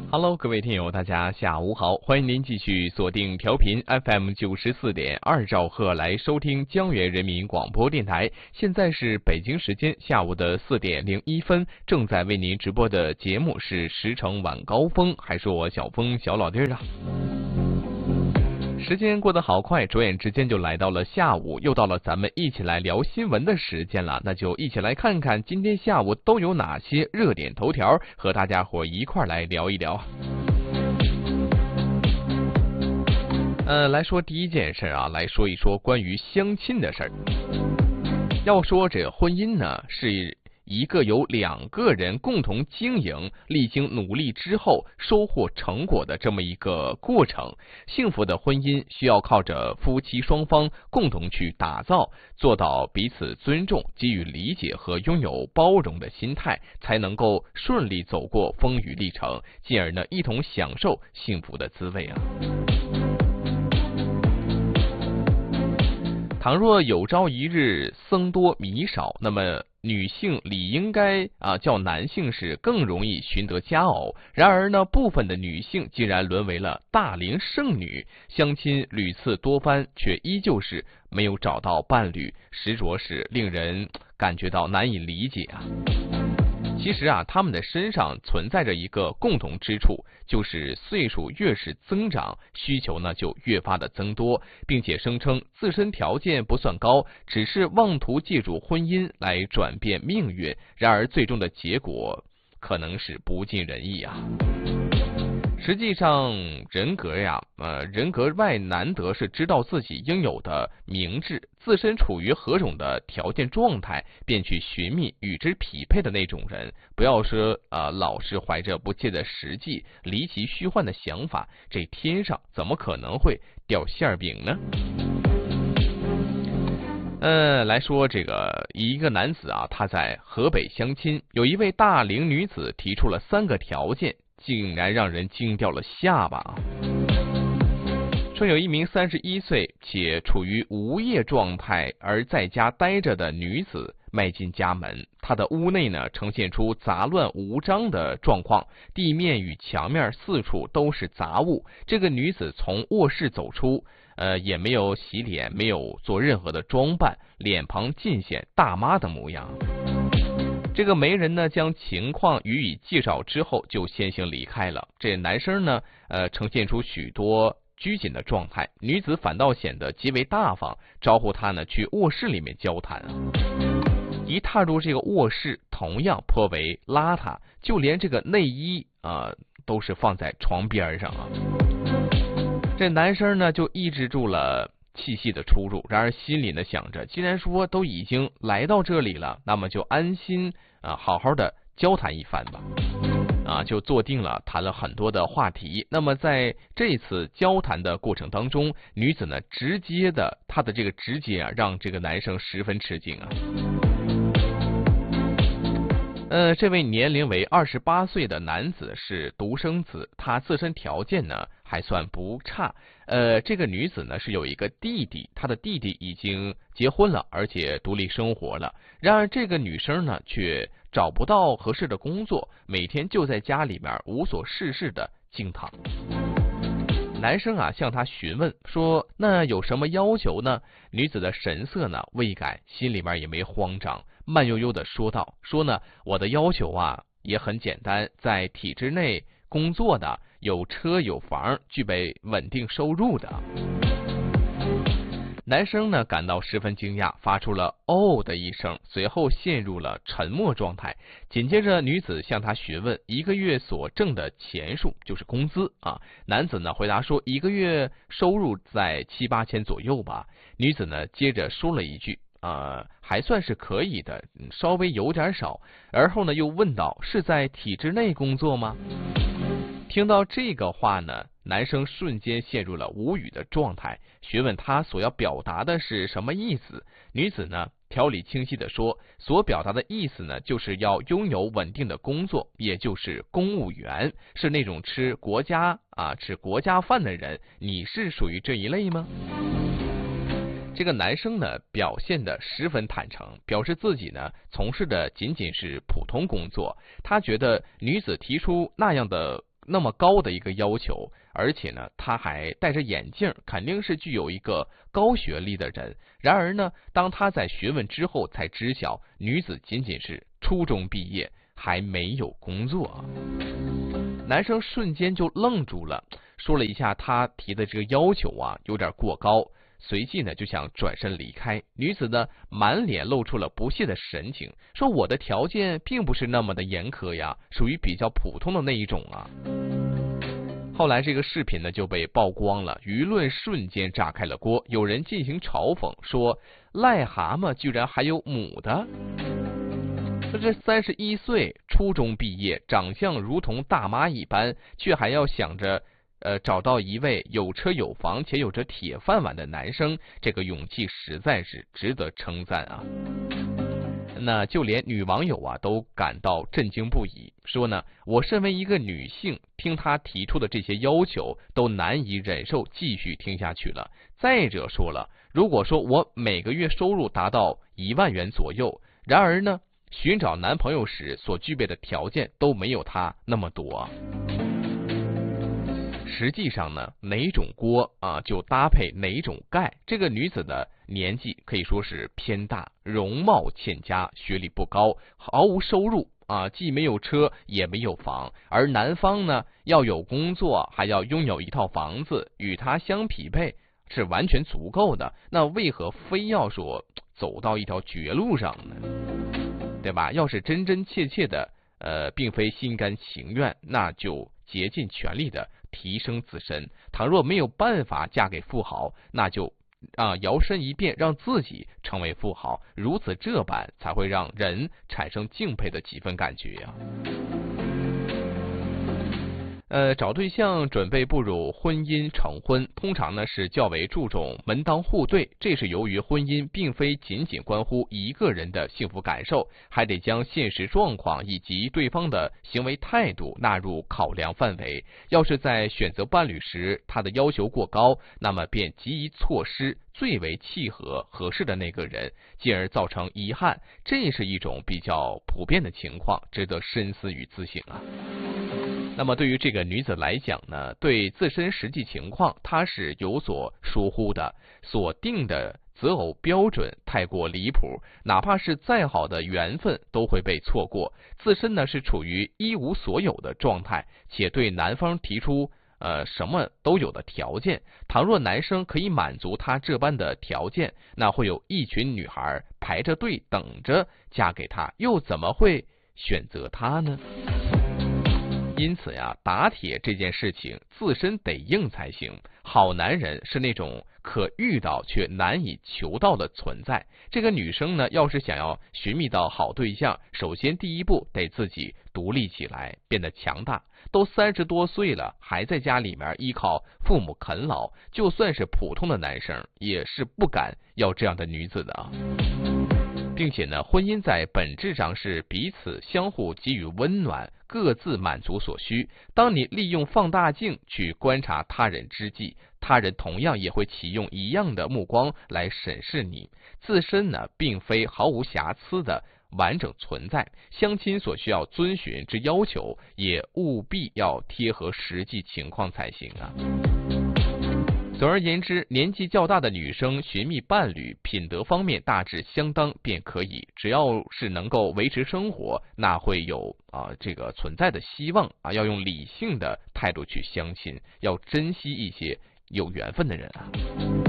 Hello，各位听友，大家下午好，欢迎您继续锁定调频 FM 94.2兆赫来收听江源人民广播电台。现在是北京时间下午的4点01分，正在为您直播的节目是时程晚高峰，还是我小峰小老弟啊。时间过得好快，转眼之间就来到了下午，又到了咱们一起来聊新闻的时间了。那就一起来看看今天下午都有哪些热点头条，和大家伙一块来聊一聊。来说第一件事啊，来说一说关于相亲的事儿。要说这婚姻呢，是一个由2个人共同经营，历经努力之后收获成果的这么一个过程。幸福的婚姻需要靠着夫妻双方共同去打造，做到彼此尊重，给予理解和拥有包容的心态，才能够顺利走过风雨历程，进而呢一同享受幸福的滋味啊。倘若有朝一日僧多米少，那么女性理应该较男性是更容易寻得佳偶。然而呢，部分的女性竟然沦为了大龄剩女，相亲屡次多番，却依旧是没有找到伴侣，实着是令人感觉到难以理解啊。其实啊，他们的身上存在着一个共同之处，就是岁数越是增长，需求呢就越发的增多，并且声称自身条件不算高，只是妄图借助婚姻来转变命运。然而最终的结果可能是不尽人意啊。实际上人格外难得是知道自己应有的明智，自身处于何种的条件状态，便去寻觅与之匹配的那种人。不要说老是怀着不切的实际、离奇虚幻的想法，这天上怎么可能会掉馅饼呢？来说这个一个男子啊，他在河北相亲，有一位大龄女子提出了3个条件，竟然让人惊掉了下巴。说有一名31岁且处于无业状态而在家待着的女子迈进家门，她的屋内呢呈现出杂乱无章的状况，地面与墙面四处都是杂物。这个女子从卧室走出，也没有洗脸，没有做任何的装扮，脸庞尽显大妈的模样。这个媒人呢将情况予以介绍之后就先行离开了。这男生呢呈现出许多拘谨的状态，女子反倒显得极为大方，招呼他呢去卧室里面交谈。一踏入这个卧室，同样颇为邋遢，就连这个内衣都是放在床边上啊。这男生呢就抑制住了气息的出入，然而心里呢想着，既然说都已经来到这里了，那么就安心好好的交谈一番吧。就坐定了，谈了很多的话题。那么在这次交谈的过程当中，女子呢她的这个直接让这个男生十分吃惊啊。这位年龄为28岁的男子是独生子，他自身条件呢还算不差。这个女子呢是有一个弟弟，她的弟弟已经结婚了，而且独立生活了。然而这个女生呢却找不到合适的工作，每天就在家里面无所事事的静躺。男生向她询问说，那有什么要求呢？女子的神色呢未改，心里面也没慌张，慢悠悠的说道，说呢我的要求也很简单，在体制内工作的，有车有房，具备稳定收入的。男生呢感到十分惊讶，发出了哦的一声，随后陷入了沉默状态。紧接着女子向他询问1个月所挣的钱数，就是工资啊。男子呢回答说1个月收入在7、8千左右吧。女子呢接着说了一句还算是可以的，稍微有点少。而后呢又问道，是在体制内工作吗？听到这个话呢，男生瞬间陷入了无语的状态，询问他所要表达的是什么意思。女子呢条理清晰地说，所表达的意思呢就是要拥有稳定的工作，也就是公务员，是那种吃国家饭的人，你是属于这一类吗？这个男生呢表现得十分坦诚，表示自己呢从事的仅仅是普通工作。他觉得女子提出那样的那么高的一个要求，而且呢，他还戴着眼镜，肯定是具有一个高学历的人。然而呢，当他在询问之后，才知晓女子仅仅是初中毕业，还没有工作。男生瞬间就愣住了，说了一下他提的这个要求啊，有点过高。随即呢，就想转身离开。女子呢，满脸露出了不屑的神情，说：“我的条件并不是那么的严苛呀，属于比较普通的那一种啊。”后来这个视频呢就被曝光了，舆论瞬间炸开了锅。有人进行嘲讽，说：“癞蛤蟆居然还有母的。”说这31岁，初中毕业，长相如同大妈一般，却还要想着找到一位有车有房且有着铁饭碗的男生，这个勇气实在是值得称赞啊。那就连女网友啊都感到震惊不已，说呢，我身为一个女性，听她提出的这些要求都难以忍受，继续听下去了。再者说了，如果说我每个月收入达到1万元左右，然而呢，寻找男朋友时所具备的条件都没有他那么多。实际上呢，哪种锅啊就搭配哪种盖。这个女子的年纪可以说是偏大，容貌欠佳，学历不高，毫无收入啊，既没有车也没有房。而男方呢，要有工作，还要拥有一套房子，与她相匹配是完全足够的。那为何非要说走到一条绝路上呢？对吧？要是真真切切的并非心甘情愿，那就竭尽全力的提升自身。倘若没有办法嫁给富豪，那就摇身一变，让自己成为富豪，如此这般才会让人产生敬佩的几分感觉呀。找对象准备步入婚姻成婚，通常呢是较为注重门当户对，这是由于婚姻并非仅仅关乎一个人的幸福感受，还得将现实状况以及对方的行为态度纳入考量范围。要是在选择伴侣时，他的要求过高，那么便急于错失最为契合合适的那个人，进而造成遗憾。这是一种比较普遍的情况，值得深思与自省啊。那么对于这个女子来讲呢，对自身实际情况她是有所疏忽的，所定的择偶标准太过离谱，哪怕是再好的缘分都会被错过。自身呢是处于一无所有的状态，且对男方提出什么都有的条件。倘若男生可以满足她这般的条件，那会有一群女孩排着队等着嫁给他，又怎么会选择他呢？因此呀，打铁这件事情自身得硬才行。好男人是那种可遇到却难以求到的存在。这个女生呢，要是想要寻觅到好对象，首先第一步得自己独立起来，变得强大。都30多岁了，还在家里面依靠父母啃老，就算是普通的男生，也是不敢要这样的女子的啊。并且呢，婚姻在本质上是彼此相互给予温暖，各自满足所需。当你利用放大镜去观察他人之际，他人同样也会启用一样的目光来审视你。自身呢，并非毫无瑕疵的完整存在，相亲所需要遵循之要求，也务必要贴合实际情况才行啊。总而言之，年纪较大的女生寻觅伴侣，品德方面大致相当便可以，只要是能够维持生活，那会有这个存在的希望啊。要用理性的态度去相亲，要珍惜一些有缘分的人啊。